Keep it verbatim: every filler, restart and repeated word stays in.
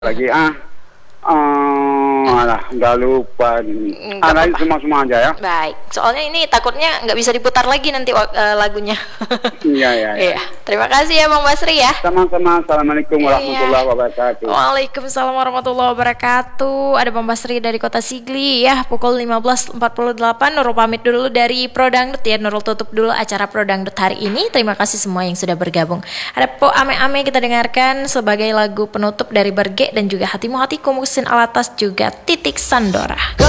lagi ah um, alah nggak lupa nih. Nggak Ah, apa-apa. semua semua aja ya. Baik, soalnya ini takutnya nggak bisa diputar lagi nanti wak- eh, lagunya. Iya ya, ya. Iya, terima kasih ya Bang Basri ya. Sama-sama. Assalamualaikum warahmatullahi Iya. wabarakatuh. Waalaikumsalam warahmatullahi wabarakatuh. Ada Bang Basri dari Kota Sigli ya. Pukul lima belas empat puluh delapan Nurul pamit dulu dari Prodangdut ya. Nurul tutup dulu acara Prodangdut hari ini. Terima kasih semua yang sudah bergabung. Ada Po Ame Ame kita dengarkan sebagai lagu penutup dari Berge dan juga Hatimu Hatiku Musin Alatas juga Titik Sandora.